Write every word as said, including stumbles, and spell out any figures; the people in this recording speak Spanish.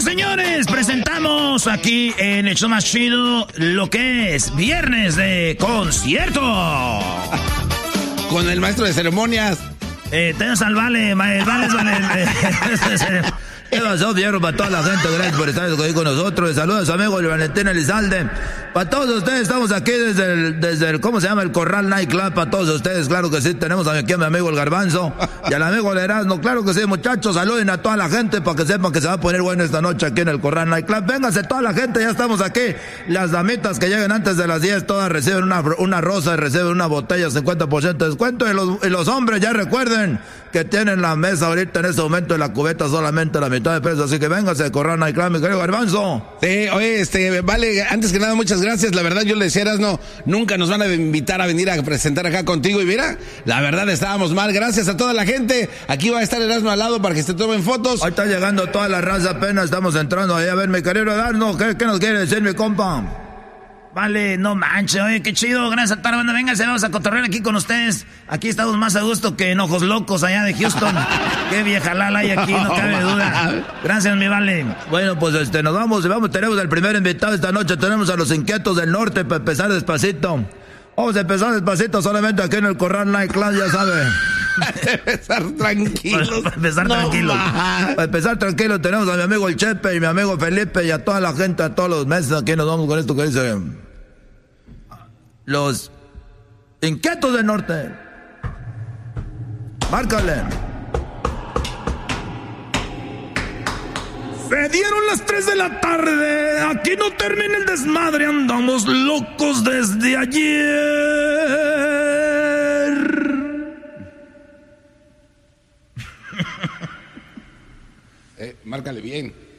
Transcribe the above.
señores, presentamos aquí en el show más chido lo que es viernes de concierto. Con el maestro de ceremonias. Eh, tenemos al Vale, el Vale, Vale. ¿Qué pasó, fierro? Para toda la gente, gracias por estar aquí con nosotros. Saludos a su amigo el Valentín Elizalde. Para todos ustedes, estamos aquí desde el, desde el, ¿cómo se llama? El Corral Night Club. Para todos ustedes, claro que sí. Tenemos aquí a mi amigo el Garbanzo y al amigo el Erasmo. Claro que sí, muchachos. Saluden a toda la gente para que sepan que se va a poner bueno esta noche aquí en el Corral Night Club. Vénganse toda la gente, ya estamos aquí. Las damitas que lleguen antes de las diez, todas reciben una, una rosa y reciben una botella, cincuenta por ciento de descuento. Y los, y los hombres, ya recuerden que tienen la mesa ahorita en este momento y la cubeta solamente la mitad de precio. Así que véngase, Corral Night Club, mi querido Garbanzo. Sí, oye, este, Vale, antes que nada, muchas gracias. La verdad, yo le decía, Erasmo, nunca nos van a invitar a venir a presentar acá contigo. Y mira, la verdad, estábamos mal. Gracias a toda la gente. Aquí va a estar Erasmo al lado para que se tomen fotos. Ahí está llegando toda la raza, apenas estamos entrando ahí. A ver, mi querido Erasmo, ¿qué, qué nos quiere decir, mi compa? Vale, no manches, oye, qué chido, gracias a toda la banda. Vénganse, vamos a cotorrear aquí con ustedes. Aquí estamos más a gusto que en Ojos Locos allá de Houston. Qué vieja lala hay aquí, no cabe duda. Gracias, mi Vale. Bueno, pues este, nos vamos, vamos, tenemos el primer invitado esta noche. Tenemos a los Inquietos del Norte para empezar despacito. Vamos a empezar despacito solamente aquí en el Corral Night Club, ya sabe. empezar tranquilos. Para, para empezar no tranquilo. Para empezar tranquilo tenemos a mi amigo el Chepe y mi amigo Felipe y a toda la gente, a todos los meses. Aquí nos vamos con esto que dice... Los Inquietos del Norte. Márcale. Se dieron las tres de la tarde. Aquí no termina el desmadre. Andamos locos desde ayer. Eh, márcale bien.